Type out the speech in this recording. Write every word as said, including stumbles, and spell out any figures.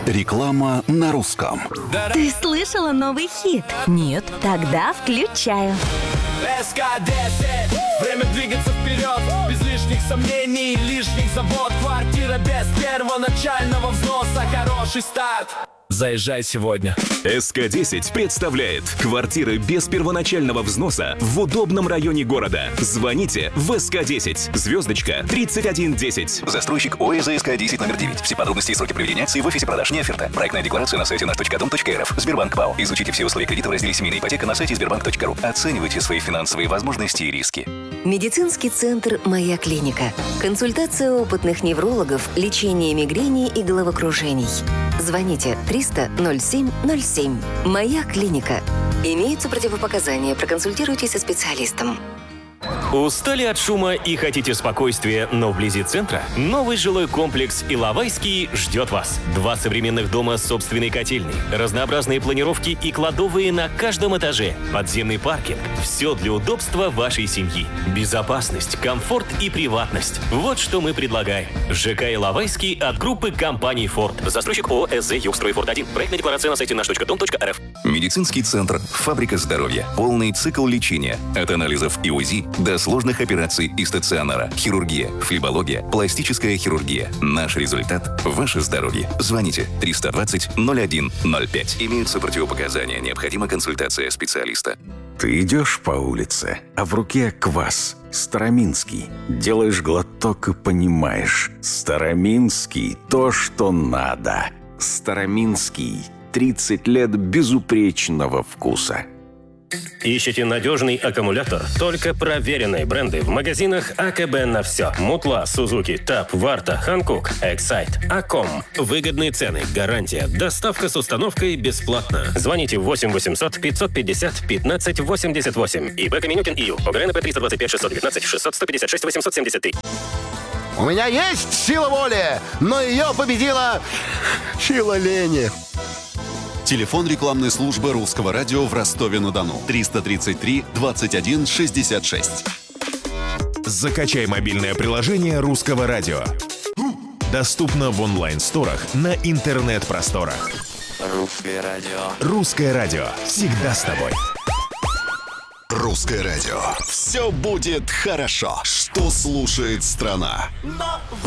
Реклама на русском. Ты слышала новый хит? Нет. Тогда включаю. эс ка десять. Время двигаться вперед. Без лишних сомнений, лишних забот. Квартира без первоначального взноса. Хороший старт. Заезжай сегодня. эс ка десять представляет квартиры без первоначального взноса в удобном районе города. Звоните в эс ка десять. Звездочка тридцать один десять. Застройщик ОЭЗ эс ка десять номер девять. Все подробности и сроки проведения акции в офисе продаж не оферта. Проектная декларация на сайте наш точка дом точка эр эф. Сбербанк ПАО. Изучите все условия кредита в разделе «Семейная ипотека» на сайте сбербанк точка ру. Оценивайте свои финансовые возможности и риски. Медицинский центр «Моя клиника». Консультация опытных неврологов, лечение мигрени и головокружений. Звоните триста ноль семь ноль семь. «Моя клиника». Имеются противопоказания. Проконсультируйтесь со специалистом. Устали от шума и хотите спокойствия, но вблизи центра? Новый жилой комплекс «Иловайский» ждет вас. Два современных дома с собственной котельной, разнообразные планировки и кладовые на каждом этаже, подземный паркинг. Все для удобства вашей семьи. Безопасность, комфорт и приватность. Вот что мы предлагаем. ЖК «Иловайский» от группы компаний «Форд». Застройщик ООО «эс зэ Югстрой Форд один». Проектная декларация на сайте наш точка дом точка эр эф. Медицинский центр «Фабрика здоровья». Полный цикл лечения. От анализов и УЗИ до сложных операций и стационара. Хирургия, флебология, пластическая хирургия. Наш результат – ваше здоровье. Звоните триста двадцать ноль один ноль пять. Имеются противопоказания. Необходима консультация специалиста. Ты идешь по улице, а в руке квас. Староминский. Делаешь глоток и понимаешь. Староминский – то, что надо. Староминский. тридцать лет безупречного вкуса. Ищите надежный аккумулятор? Только проверенные бренды в магазинах а ка бэ на все. Мутла, Сузуки, Таб, Варта, Ханкук, Эксайт, Аком. Выгодные цены, гарантия, доставка с установкой бесплатно. Звоните восемь восемьсот пятьсот пятьдесят пятнадцать восемьдесят восемь. ИП Каменютин ИЮ. ОГРНП триста двадцать пять шестьсот девятнадцать шестьсот сто пятьдесят шесть восемьсот семьдесят три. У меня есть сила воли, но ее победила сила лени. Телефон рекламной службы Русского радио в Ростове-на-Дону. триста тридцать три двадцать один шестьдесят шесть. Закачай мобильное приложение Русского радио. Доступно в онлайн-сторах на интернет-просторах. Русское радио. Русское радио. Всегда с тобой. Русское радио. Все будет хорошо. Что слушает страна?